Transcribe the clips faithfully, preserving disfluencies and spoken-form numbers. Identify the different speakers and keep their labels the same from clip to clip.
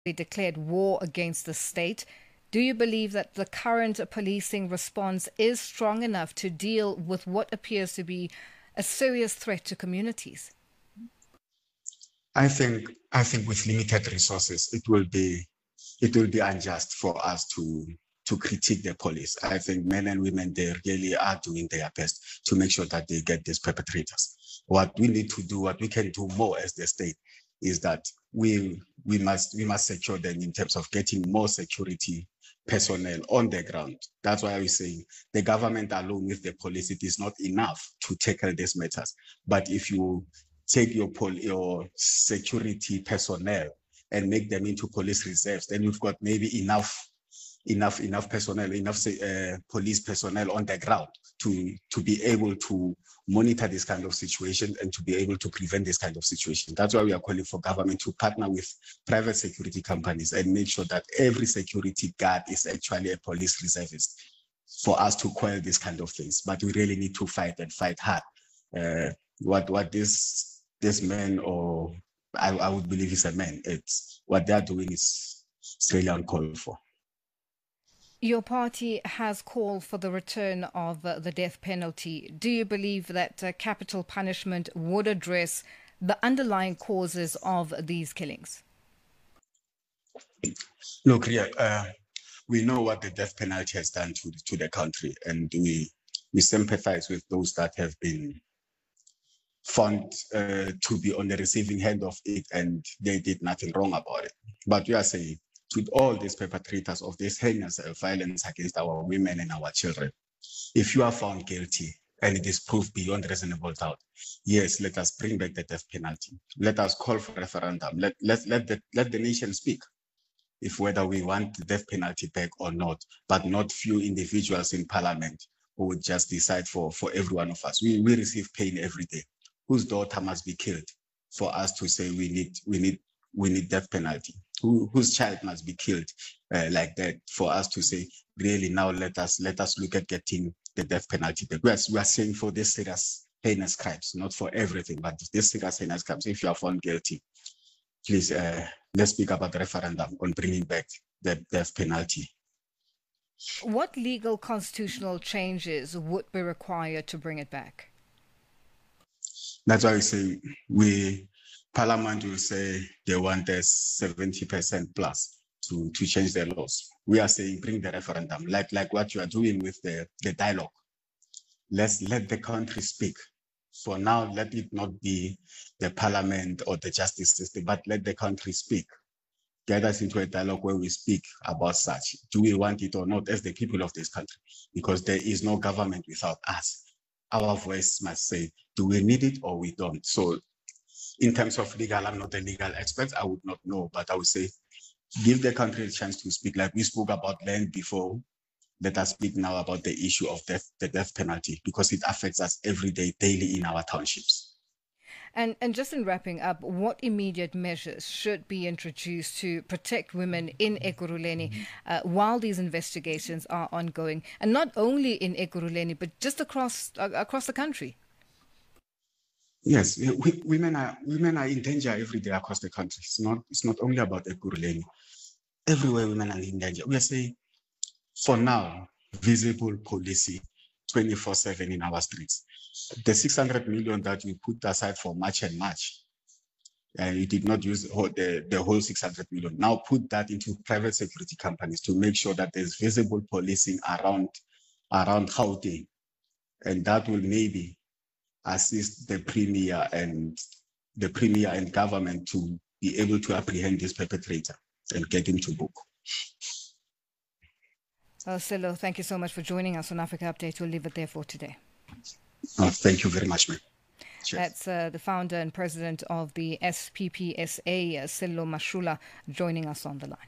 Speaker 1: declared war against the state. Do you believe that the current policing response is strong enough to deal with what appears to be a serious threat to communities?
Speaker 2: I think I think with limited resources, it will be it will be unjust for us to to critique the police. I think men and women, they really are doing their best to make sure that they get these perpetrators. What we need to do, what we can do more as the state, is that we we must we must secure them in terms of getting more security personnel on the ground. That's why we say the government alone with the police, it is not enough to tackle these matters. But if you take your pol your security personnel and make them into police reserves, then you've got maybe enough enough enough personnel, enough uh, police personnel on the ground to to be able to monitor this kind of situation and to be able to prevent this kind of situation. That's why we are calling for government to partner with private security companies and make sure that every security guard is actually a police reservist for us to quell this kind of things. But we really need to fight and fight hard. Uh, what what this this man, or I, I would believe is a man, it's what they're doing is really uncalled for.
Speaker 1: Your party has called for the return of uh, the death penalty. Do you believe that uh, capital punishment would address the underlying causes of these killings?
Speaker 2: Look, Ria, uh, we know what the death penalty has done to, to the country, and we, we sympathize with those that have been found uh, to be on the receiving end of it and they did nothing wrong about it. But we are saying, with all these perpetrators of this heinous violence against our women and our children, if you are found guilty and it is proved beyond reasonable doubt, yes, let us bring back the death penalty. Let us call for referendum. Let, let, let, the, let the nation speak if whether we want the death penalty back or not, but not few individuals in parliament who would just decide for, for every one of us. We, we receive pain every day. Whose daughter must be killed for us to say we need, we need, we need death penalty? Who, whose child must be killed uh, like that for us to say, really now let us let us look at getting the death penalty back. We are, we are saying for this serious heinous crimes, not for everything, but this serious heinous crimes. If you are found guilty, please uh, let's speak about the referendum on bringing back the death penalty.
Speaker 1: What legal constitutional changes would be required to bring it back?
Speaker 2: That's why we say we. Parliament will say they want a seventy percent plus to, to change their laws. We are saying bring the referendum, like, like what you are doing with the, the dialogue. Let's let the country speak. For now, let it not be the parliament or the justice system, but let the country speak. Get us into a dialogue where we speak about such. Do we want it or not as the people of this country? Because there is no government without us. Our voice must say, do we need it or we don't? So in terms of legal, I'm not a legal expert. I would not know, but I would say, give the country a chance to speak. Like we spoke about land before, let us speak now about the issue of death, the death penalty, because it affects us every day, daily in our townships.
Speaker 1: And and just in wrapping up, what immediate measures should be introduced to protect women in Ekurhuleni uh, while these investigations are ongoing, and not only in Ekurhuleni, but just across uh, across the country?
Speaker 2: Yes, we, women are women are in danger every day across the country. It's not it's not only about Ekurhuleni. Everywhere women are in danger. We are saying, for now, visible policing twenty-four seven in our streets. The six hundred million that we put aside for March and March, and you did not use the, the whole six hundred million. Now put that into private security companies to make sure that there's visible policing around around Gauteng, and that will maybe assist the premier and the premier and government to be able to apprehend this perpetrator and get him to book.
Speaker 1: Well, Sello, thank you so much for joining us on Africa Update. We'll leave it there for today.
Speaker 2: Oh, thank you very much, ma'am.
Speaker 1: That's uh, the founder and president of the S P P S A, uh, Sello Mashula, joining us on the line.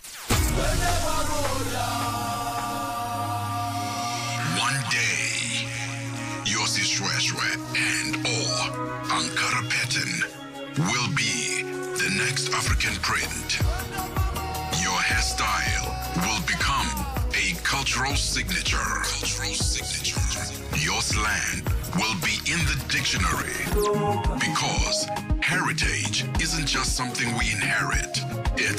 Speaker 3: One day, Yossi Shweshwe and or Ankara Patton will be the next African print. Your hairstyle will become a cultural signature. Cultural signature. Your slang will be in the dictionary, because heritage isn't just something we inherit.